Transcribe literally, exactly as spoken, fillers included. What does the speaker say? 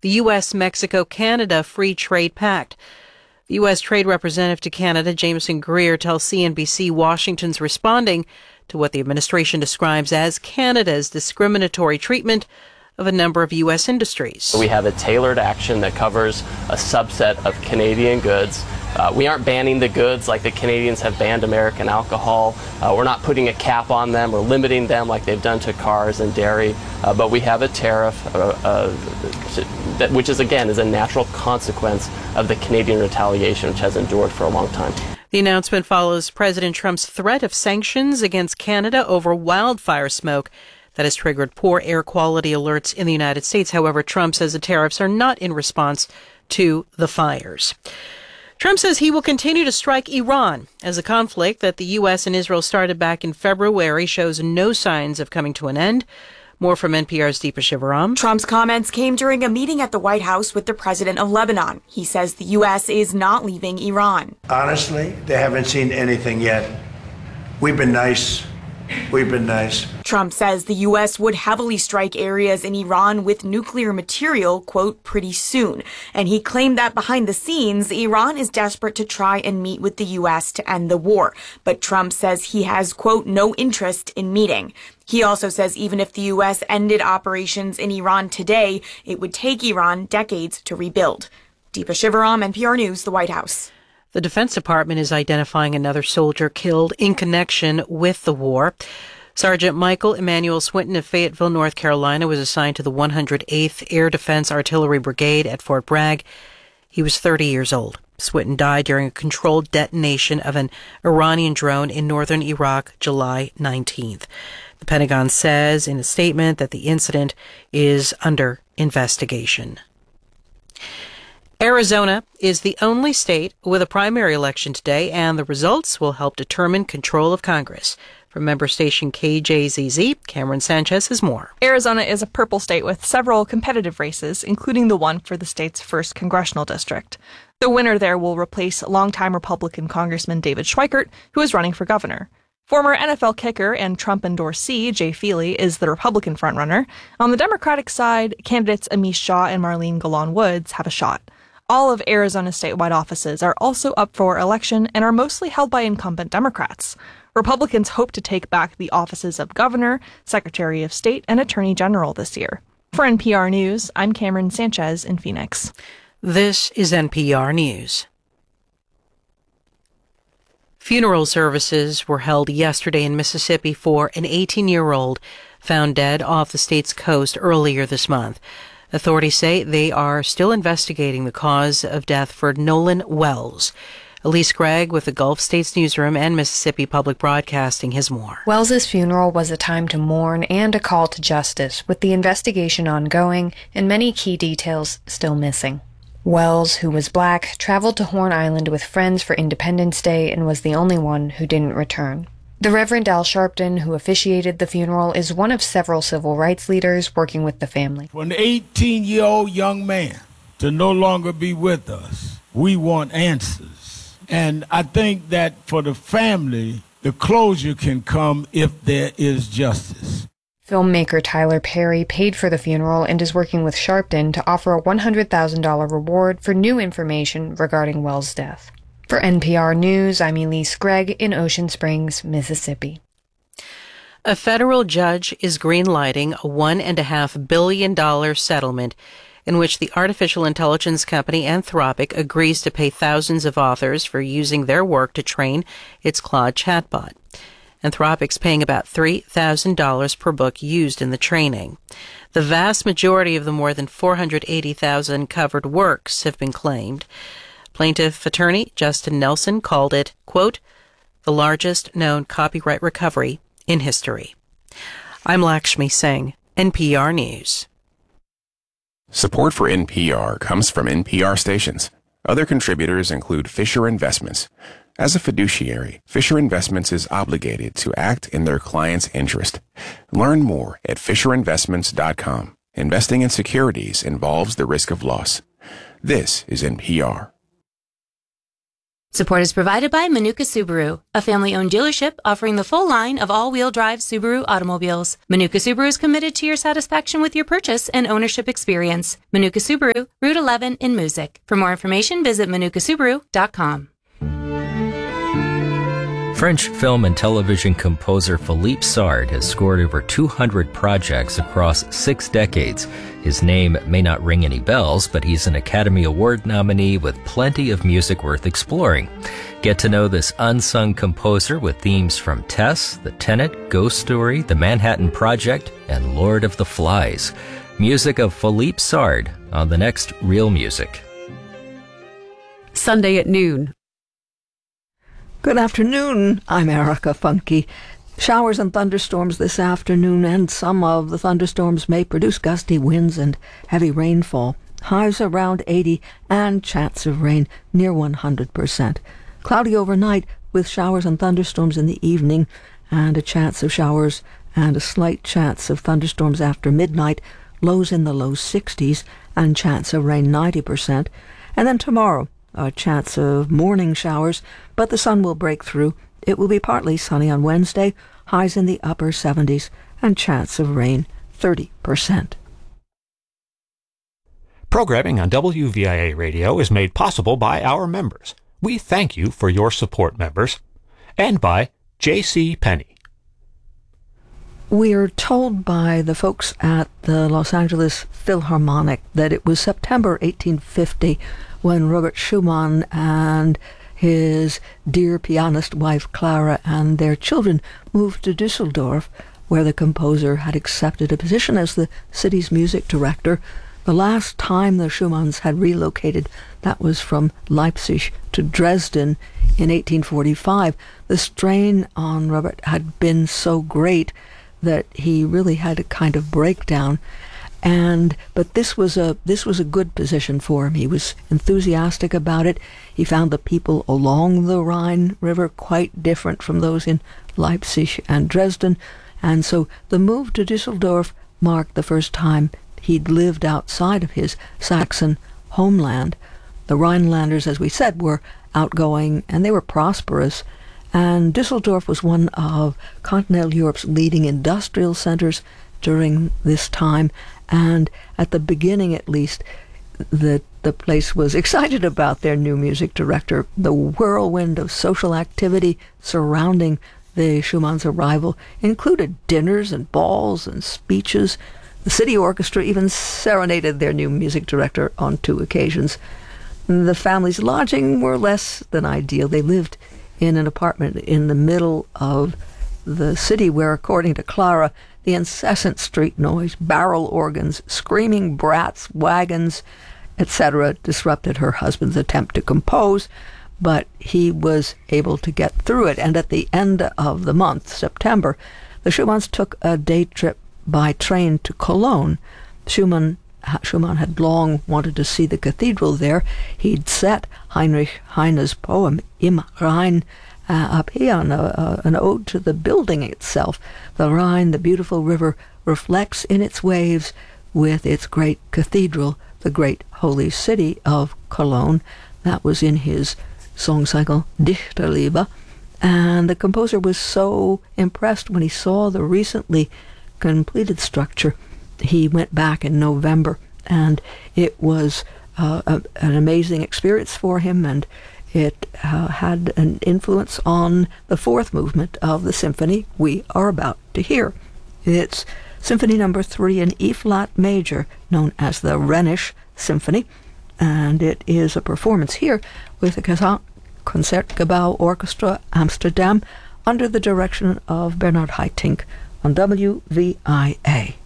the U S Mexico Canada Free Trade Pact. The U S Trade Representative to Canada, Jameson Greer, tells C N B C Washington's responding to what the administration describes as Canada's discriminatory treatment of a number of U S industries. We have a tailored action that covers a subset of Canadian goods. Uh, we aren't banning the goods like the Canadians have banned American alcohol. Uh, we're not putting a cap on them or limiting them like they've done to cars and dairy. Uh, but we have a tariff, uh, uh, that, which is, again, is a natural consequence of the Canadian retaliation, which has endured for a long time. The announcement follows President Trump's threat of sanctions against Canada over wildfire smoke that has triggered poor air quality alerts in the United States. However, Trump says the tariffs are not in response to the fires. Trump says he will continue to strike Iran as the conflict that the U S and Israel started back in February shows no signs of coming to an end. More from N P R's Deepa Shivaram. Trump's comments came during a meeting at the White House with the president of Lebanon. He says the U S is not leaving Iran. Honestly, they haven't seen anything yet. We've been nice. We've been nice. Trump says the U S would heavily strike areas in Iran with nuclear material, quote, pretty soon. And he claimed that behind the scenes, Iran is desperate to try and meet with the U S to end the war. But Trump says he has, quote, no interest in meeting. He also says even if the U S ended operations in Iran today, it would take Iran decades to rebuild. Deepa Shivaram, N P R News, the White House. The Defense Department is identifying another soldier killed in connection with the war. Sergeant Michael Emmanuel Swinton of Fayetteville, North Carolina, was assigned to the one hundred eighth Air Defense Artillery Brigade at Fort Bragg. He was thirty years old. Swinton died during a controlled detonation of an Iranian drone in northern Iraq, July nineteenth. The Pentagon says in a statement that the incident is under investigation. Arizona is the only state with a primary election today, and the results will help determine control of Congress. From member station K J Z Z, Cameron Sanchez has more. Arizona is a purple state with several competitive races, including the one for the state's first congressional district. The winner there will replace longtime Republican Congressman David Schweikert, who is running for governor. Former N F L kicker and Trump endorsee Jay Feely is the Republican frontrunner. On the Democratic side, candidates Amish Shaw and Marlene Golan Woods have a shot. All of Arizona's statewide offices are also up for election and are mostly held by incumbent Democrats. Republicans hope to take back the offices of Governor, Secretary of State, and Attorney General this year. For N P R News, I'm Cameron Sanchez in Phoenix. This is N P R News. Funeral services were held yesterday in Mississippi for an eighteen-year-old found dead off the state's coast earlier this month. Authorities say they are still investigating the cause of death for Nolan Wells. Elise Gregg with the Gulf States Newsroom and Mississippi Public Broadcasting has more. Wells's funeral was a time to mourn and a call to justice, with the investigation ongoing and many key details still missing. Wells, who was black, traveled to Horn Island with friends for Independence Day and was the only one who didn't return. The Reverend Al Sharpton, who officiated the funeral, is one of several civil rights leaders working with the family. For an eighteen-year-old young man to no longer be with us, we want answers. And I think that for the family, the closure can come if there is justice. Filmmaker Tyler Perry paid for the funeral and is working with Sharpton to offer a one hundred thousand dollars reward for new information regarding Wells' death. For N P R News, I'm Elise Gregg in Ocean Springs, Mississippi. A federal judge is greenlighting a one point five billion dollars settlement in which the artificial intelligence company Anthropic agrees to pay thousands of authors for using their work to train its Claude chatbot. Anthropic's paying about three thousand dollars per book used in the training. The vast majority of the more than four hundred eighty thousand covered works have been claimed. Plaintiff attorney Justin Nelson called it, quote, the largest known copyright recovery in history. I'm Lakshmi Singh, N P R News. Support for N P R comes from N P R stations. Other contributors include Fisher Investments. As a fiduciary, Fisher Investments is obligated to act in their client's interest. Learn more at fisher investments dot com. Investing in securities involves the risk of loss. This is N P R. Support is provided by Manuka Subaru, a family-owned dealership offering the full line of all-wheel drive Subaru automobiles. Manuka Subaru is committed to your satisfaction with your purchase and ownership experience. Manuka Subaru, Route eleven in Moosic. For more information, visit manuka subaru dot com. French film and television composer Philippe Sard has scored over two hundred projects across six decades. His name may not ring any bells, but he's an Academy Award nominee with plenty of music worth exploring. Get to know this unsung composer with themes from Tess, The Tenet, Ghost Story, The Manhattan Project, and Lord of the Flies. Music of Philippe Sard on the next Real Music. Sunday at noon. Good afternoon. I'm Erica Funke. Showers and thunderstorms this afternoon, and some of the thunderstorms may produce gusty winds and heavy rainfall. Highs around eighty and chance of rain near one hundred percent. Cloudy overnight with showers and thunderstorms in the evening, and a chance of showers and a slight chance of thunderstorms after midnight. Lows in the low sixties and chance of rain ninety percent. And then tomorrow, a chance of morning showers, but the sun will break through. It will be partly sunny on Wednesday, highs in the upper seventies, and chance of rain thirty percent. Programming on W V I A Radio is made possible by our members. We thank you for your support, members. And by J C Penney. We are told by the folks at the Los Angeles Philharmonic that it was September eighteen fifty when Robert Schumann and his dear pianist wife Clara and their children moved to Dusseldorf, where the composer had accepted a position as the city's music director. The last time the Schumanns had relocated, that was from Leipzig to Dresden in eighteen forty-five. The strain on Robert had been so great that he really had a kind of breakdown. And but this was a this was a good position for him. He was enthusiastic about it. He found the people along the Rhine River quite different from those in Leipzig and Dresden, and so the move to Dusseldorf marked the first time he'd lived outside of his Saxon homeland. The Rhinelanders, as we said, were outgoing and they were prosperous, and Dusseldorf was one of continental Europe's leading industrial centers during this time. And at the beginning, at least, the the place was excited about their new music director. The whirlwind of social activity surrounding the Schumann's arrival included dinners and balls and speeches. The city orchestra even serenaded their new music director on two occasions. The family's lodging were less than ideal. They lived in an apartment in the middle of the city where, according to Clara, the incessant street noise, barrel organs, screaming brats, wagons, et cetera disrupted her husband's attempt to compose, but he was able to get through it. And at the end of the month, September, the Schumanns took a day trip by train to Cologne. Schumann, Schumann had long wanted to see the cathedral there. He'd set Heinrich Heine's poem, Im Rhein, Uh, up here on a, uh, an ode to the building itself. The Rhine, the beautiful river, reflects in its waves with its great cathedral, the great holy city of Cologne. That was in his song cycle, Dichterliebe. And the composer was so impressed when he saw the recently completed structure. He went back in November, and it was uh, a, an amazing experience for him, and it uh, had an influence on the fourth movement of the symphony we are about to hear. It's Symphony Number Three in E-flat major, known as the Rhenish Symphony, and it is a performance here with the Concertgebouw Orchestra Amsterdam under the direction of Bernard Haitink on W V I A.